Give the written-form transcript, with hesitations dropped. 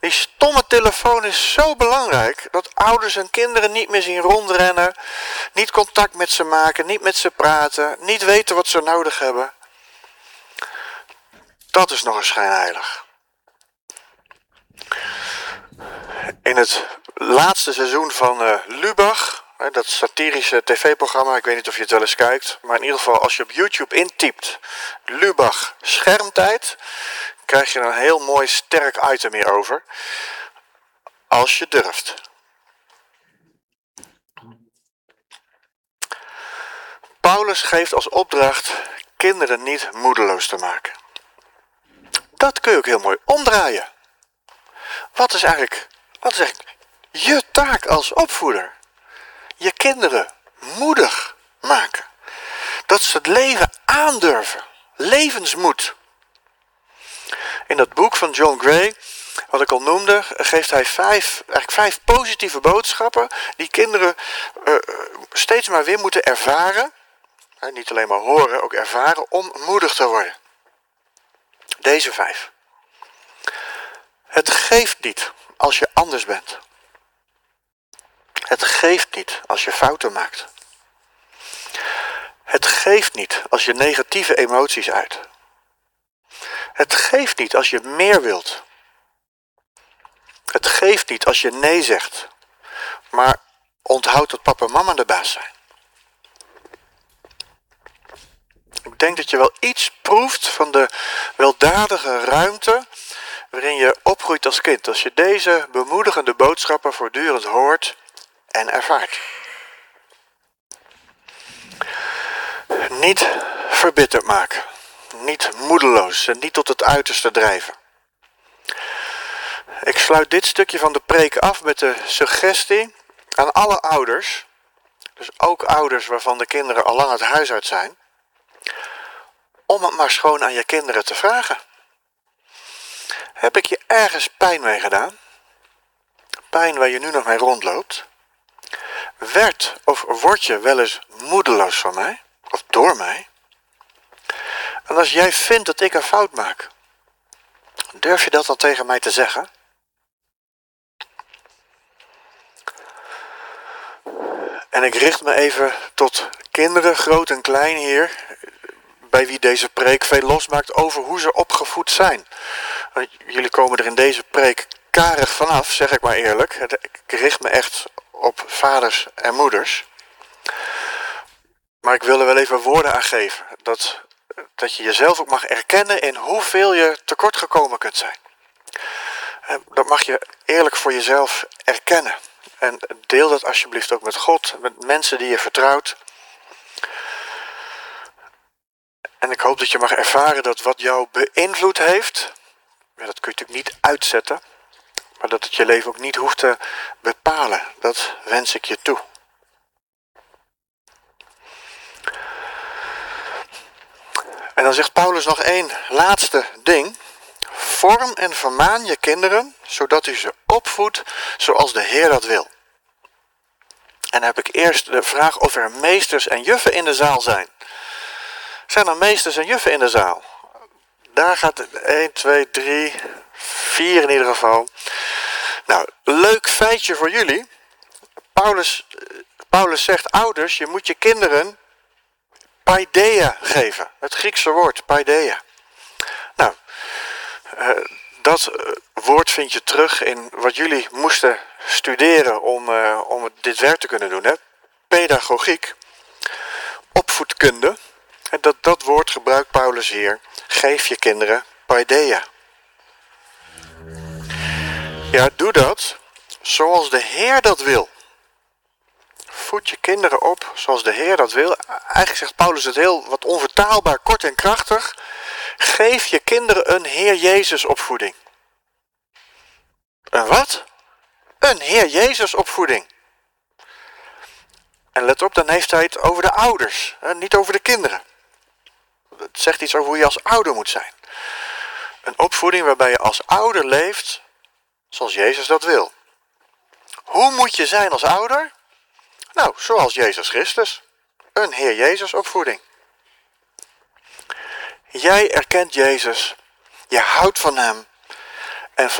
Die stomme telefoon is zo belangrijk dat ouders hun kinderen niet meer zien rondrennen, niet contact met ze maken, niet met ze praten, niet weten wat ze nodig hebben. Dat is nog eens schijnheilig. In het laatste seizoen van Lubach, dat satirische tv-programma, ik weet niet of je het wel eens kijkt, maar in ieder geval als je op YouTube intypt Lubach schermtijd, krijg je een heel mooi sterk item hierover. Als je durft. Paulus geeft als opdracht kinderen niet moedeloos te maken. Dat kun je ook heel mooi omdraaien. Wat is eigenlijk je taak als opvoeder? Je kinderen moedig maken. Dat ze het leven aandurven. Levensmoed. In dat boek van John Gray, wat ik al noemde, geeft hij vijf positieve boodschappen die kinderen steeds maar weer moeten ervaren. Niet alleen maar horen, ook ervaren om moedig te worden. Deze 5. Het geeft niet als je anders bent. Het geeft niet als je fouten maakt. Het geeft niet als je negatieve emoties uit. Het geeft niet als je meer wilt. Het geeft niet als je nee zegt. Maar onthoud dat papa en mama de baas zijn. Ik denk dat je wel iets proeft van de weldadige ruimte waarin je opgroeit als kind. Als je deze bemoedigende boodschappen voortdurend hoort en ervaart. Niet verbitterd maken. Niet moedeloos en niet tot het uiterste drijven. Ik sluit dit stukje van de preek af met de suggestie aan alle ouders, dus ook ouders waarvan de kinderen al lang het huis uit zijn, om het maar schoon aan je kinderen te vragen. Heb ik je ergens pijn mee gedaan? Pijn waar je nu nog mee rondloopt? Werd of word je wel eens moedeloos van mij? Of door mij? En als jij vindt dat ik een fout maak, durf je dat dan tegen mij te zeggen? En ik richt me even tot kinderen, groot en klein hier, bij wie deze preek veel losmaakt over hoe ze opgevoed zijn. Jullie komen er in deze preek karig vanaf, zeg ik maar eerlijk. Ik richt me echt op vaders en moeders. Maar ik wil er wel even woorden aan geven. Dat je jezelf ook mag erkennen in hoeveel je tekortgekomen kunt zijn. Dat mag je eerlijk voor jezelf erkennen. En deel dat alsjeblieft ook met God, met mensen die je vertrouwt. En ik hoop dat je mag ervaren dat wat jou beïnvloed heeft, dat kun je natuurlijk niet uitzetten, maar dat het je leven ook niet hoeft te bepalen. Dat wens ik je toe. En dan zegt Paulus nog één laatste ding. Vorm en vermaan je kinderen, zodat u ze opvoedt zoals de Heer dat wil. En dan heb ik eerst de vraag of er meesters en juffen in de zaal zijn. Zijn er meesters en juffen in de zaal? Daar gaat het 1, 2, 3, 4 in ieder geval. Nou, leuk feitje voor jullie. Paulus zegt, ouders, je moet je kinderen paideia geven. Het Griekse woord, paideia. Nou, dat woord vind je terug in wat jullie moesten studeren om dit werk te kunnen doen. Hè? Pedagogiek, opvoedkunde. En dat woord gebruikt Paulus hier. Geef je kinderen paideia. Ja, doe dat zoals de Heer dat wil. Voed je kinderen op zoals de Heer dat wil. Eigenlijk zegt Paulus het heel wat onvertaalbaar, kort en krachtig. Geef je kinderen een Heer Jezus opvoeding. Een wat? Een Heer Jezus opvoeding. En let op, dan heeft hij het over de ouders, niet over de kinderen. Het zegt iets over hoe je als ouder moet zijn. Een opvoeding waarbij je als ouder leeft zoals Jezus dat wil. Hoe moet je zijn als ouder? Nou, zoals Jezus Christus. Een Heer Jezus opvoeding. Jij erkent Jezus. Je houdt van hem.